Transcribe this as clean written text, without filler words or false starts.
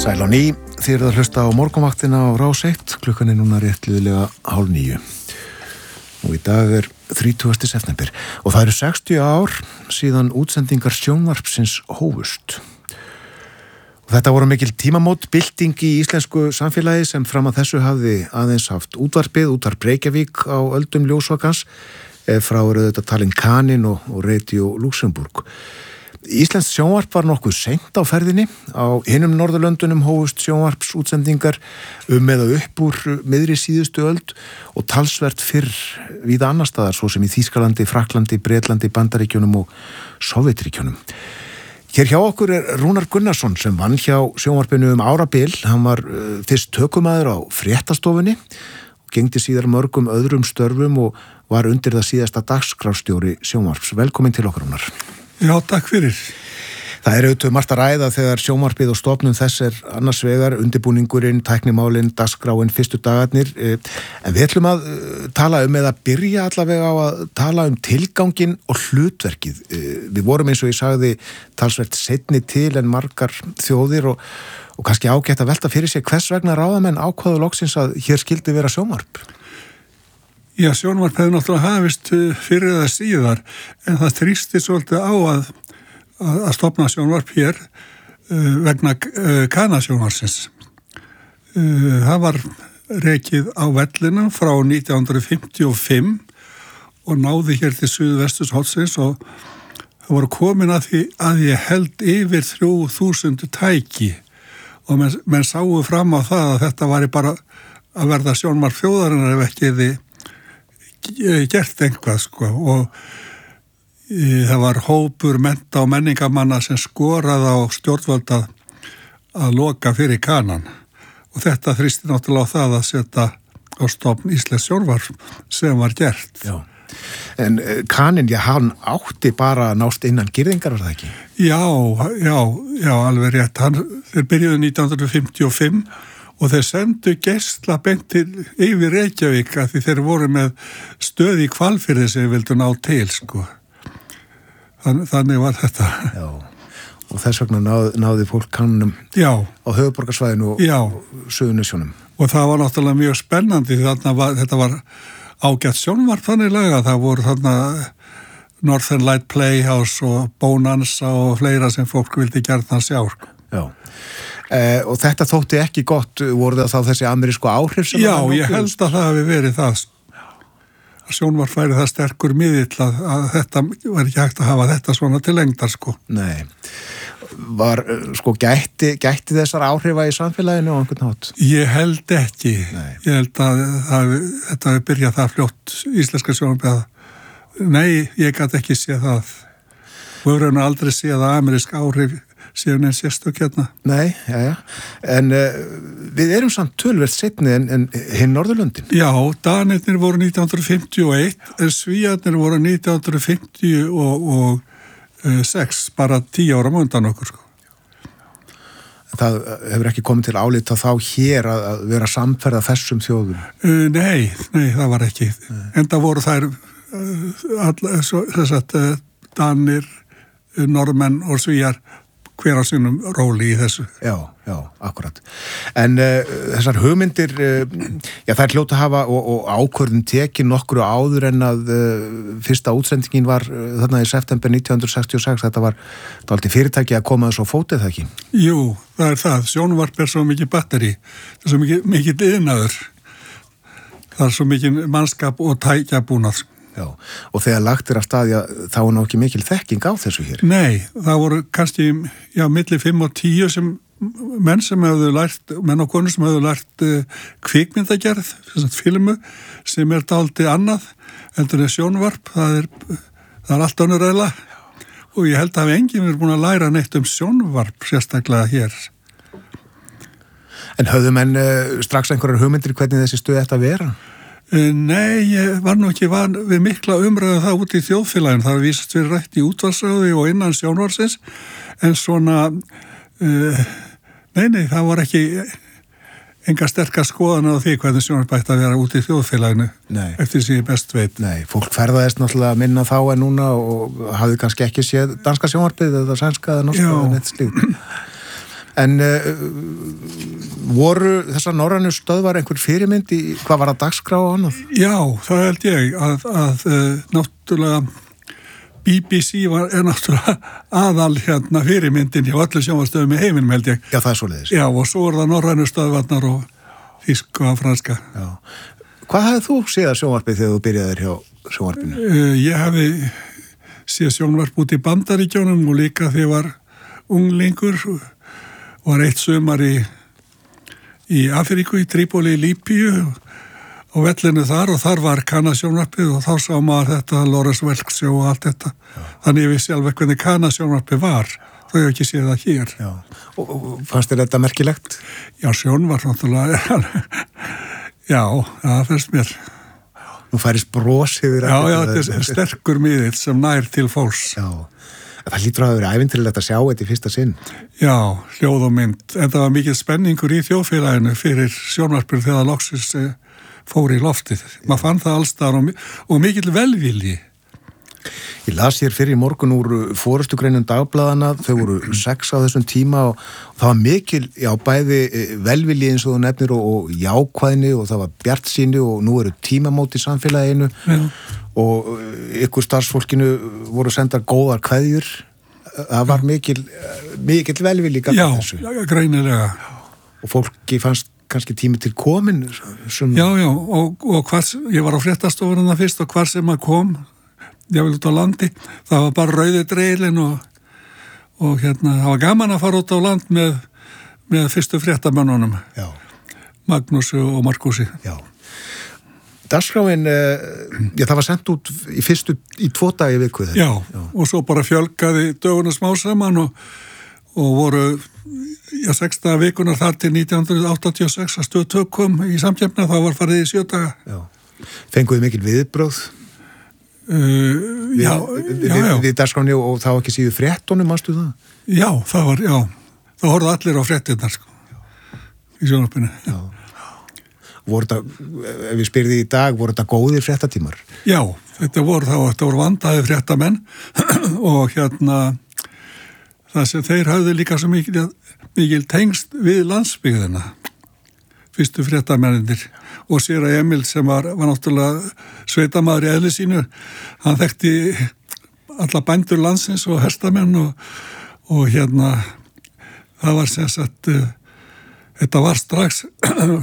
Sæl á ný, þið eruð að hlusta á morgunvaktina á Rás 1, klukkan er núna réttliðlega 8:30. Og í dag er 30. september og það eru 60 ár síðan útsendingar sjónvarpsins hófust. Og þetta voru mikil tímamót, bylting í íslensku samfélagi sem fram að þessu hafði aðeins haft útvarp Reykjavík á öldum ljósvakans, frá eru þetta talin Kanin og Radio Luxemburg. Íslenskt sjónvarp var nokkuð seint á ferðinni. Á hinum Norðurlöndunum hófust sjónvarpsútsendingar eða upp úr miðri síðustu öld og talsvert fyrr víða annar staðar, svo sem í Þýskalandi, Frakklandi, Bretlandi, Bandaríkjunum og Sovétríkjunum. Hér hjá okkur er Rúnar Gunnarsson sem vann hjá sjónvarpinu árabil. Hann var fyrst tökumaður á fréttastofunni og gegndi síðar mörgum öðrum störfum og var undir það síðasta dagskrárstjóri sjónvarps. Velkomin til okkur, Rúnar. Já, takk fyrir. Það er auðvitað margt að ræða þegar sjónvarpið og stofnun þess er annars vegar, undirbúningurinn, tæknimálinn, dagskráin, fyrstu dagarnir. En við ætlum að tala eða byrja allavega á að tala tilganginn og hlutverkið. Við vorum eins og ég sagði talsvert seinni til en margar þjóðir og kannski ágætt að velta fyrir sér hvers vegna ráðamenn ákváðu loksins að hér skyldi vera sjónvarp. Já, sjónvarp hefði náttúrulega hafist fyrir eða síðar, en það þrýsti svolítið á að stofna sjónvarp hér vegna Kanasjónvarsins. Það var rekið á vellinum frá 1955 og náði hér til suðvesturshornsins og það voru komin að ég held yfir 3000 tæki og menn sáu fram á það að þetta var bara að verða sjónvarp þjóðarinnar ef ekki þið gert einhvað og það var hópur mennta og menningamanna sem skoraði á stjórnvöld að loka fyrir Kanan og þetta þrýsti náttúrulega á það að setja á stofn íslenskt sjónvarp sem var gert. Já. En Kanin, hann átti bara að nást innan girðingar, var það ekki? Já, alveg rétt. Þeir byrjuðu 1955 og þeir sendu geisla bentir yfir Reykjavík að því þeir voru með stöð í Hvalfirði sem vildu ná til, Þannig var þetta. Já, og þess vegna náði fólk Kanunum á höfuðborgarsvæðinu og Suðurnesjunum. Og það var náttúrulega mjög spennandi, þetta var ágætt sjónvarp þannig laga, það voru þarna Northern Light Playhouse og Bonanza og fleira sem fólk vildi gjarnan sjá. Já. Og þetta þótti ekki gott, voru það þá þessi amerísku áhrif sem Já, ég held að það hafi verið það að sjónvarp væri það sterkur miðill að þetta var ekki hægt að hafa þetta svona til lengdar Nei, var gætti þessar áhrifa í samfélaginu á einhvern hátt? Ég held ekki. Nei. Ég held að þetta hafi byrjað það fljótt íslenska sjónvarp. Nei, ég gæti ekki séð það. Við höfum aldrei séð að amerísk áhrif síðan en sérstök hérna. Nei, en við erum samt tölvert seinni en hinn Norðurlöndin. Já, Danirnir voru 1951, en Svíarnir voru 1956, bara 10 ára undan okkur. Það hefur ekki komið til álita þá hér að vera samferða þessum þjóðum? Nei, það var ekki. En það voru þær Danir, Norðmenn og Svíjar hver á sínum róli í þessu. Já, akkurat. En þessar hugmyndir, þær hljóta hafa og ákvörðun tekin nokkru áður en að fyrsta útsendingin var þarna í september 1966. Þetta var dálítið fyrirtæki að koma þessu á fótið, það ekki? Jú, það er það. Sjónvarp er svo mikið batteri. Það er svo mikið iðnaður. Það er svo mikið mannskap og tækjabúnað. Já, og þegar lagt af staði þá er ná ekki mikil þekking á þessu hér. Nei, það voru kannski milli 5 og 10 menn og konur sem hefðu lært kvikmyndagerð, filmu, sem er dálítið annað heldur en sjónvarp, það er allt önnur eðla og ég held að enginn er búin að læra neitt sjónvarp sérstaklega hér. En höfðu menn strax einhverjar hugmyndir hvernig þessi stöð ætti að vera? Nei, ég var nú ekki við mikla umræðu það út í þjóðfélagin. Það vísast við rætt í útvarpsráði og innan sjónvarpsins, en svona, nei, það var ekki enga sterkar skoðan á því hvernig sjónvarp ætti að vera út í þjóðfélaginu. Nei. Eftir því best veit. Nei, fólk ferðaðist náttúrulega minna þá en núna og hafði kannski ekki séð danska sjónvarpið eða sænska eða norska eða neitt slíkt. En voru þessar norrænu stöðvar einhver fyrirmynd í hvað var að dagskrá og annað? Já, það held ég að náttúrulega BBC er náttúrulega aðal fyrirmyndin hjá öllu sjónvarpsstöðum í heiminum held ég. Já, það er svoleiðis. Já, og svo það norrænu stöðvarnar og þýsk og franska. Já. Hvað hafði þú séð að sjónvarpið þegar þú byrjaðir hjá sjónvarpinu? Ég hafi séð sjónvarp út í Bandaríkjónum og líka þegar ég var unglingur var eitt sumar í Afríku, í Trípoli, í Líbíu og vellinu þar og þar var kanasjónvarpið og þá sá maður þetta Lawrence Welk show og allt þetta. Þannig ég vissi alveg hvernig kanasjónvarpið var. Þau hefur ekki séð það hér. Já. Og fannst þér þetta merkilegt? Já, sjónvarp náttúrulega. Já, það fannst mér. Nú færist bros yfir. Já, þetta er sterkur miðill sem nær til fólks. Já. Það lítur að vera ævintýrlegt að sjá þetta í fyrsta sinn. Já, hljóð og mynd. En það var mikið spenningur í þjóðfélaginu fyrir sjónvarpið þegar loksins fór í loftið. Maður fann það allstaðar og mikill velvilji. Ég las hér fyrir í morgun úr forystugreinum dagblaðana, þau voru 6 á þessum tíma og það var mikil, já, bæði velvilji eins og þú nefnir og jákvæðni og það var bjartsýni og nú eru tímamót í samfélaginu og ykkur starfsfólkinu voru sendar góðar kveðjur. Það var mikill velvilji gagnvart þessu. Já, greinilega. Og fólki fannst kannski tími til komin. Já, og ég var á fréttastofunum það fyrst og hvar sem að kom, ég vil út á landi, það var bara rauði dreilin og það var gaman að fara út á land með fyrstu fréttamönnunum. Já. Magnúsi og Markúsi. Já. Dagskráin, það var sendt út í 2 dagi viku þetta. Já, og svo bara fjölgaði döguna smá saman og voru 6 daga vikunar þar til 1986 að Stöð 2 kom í samkeppni, þá var farið í 7 daga. Já. Fenguðu mikil viðbrögð? Við dagskráni og þá ekki síðu fréttunum, manstu það? Já, það horfðu allir á fréttinnar í sjónvarpinu. Já. Voru þetta, ef við spyrði í dag, voru þetta góðir fréttatímar? Já, þetta voru vandaði fréttamenn og það sem þeir hafðu líka svo mikil tengst við landsbyggðina, fyrstu fréttamennir og séra Emil sem var náttúrulega sveitamaður í eðli sínu, hann þekkti alla bændur landsins og hestamenn og það var sem sagt, þetta var strax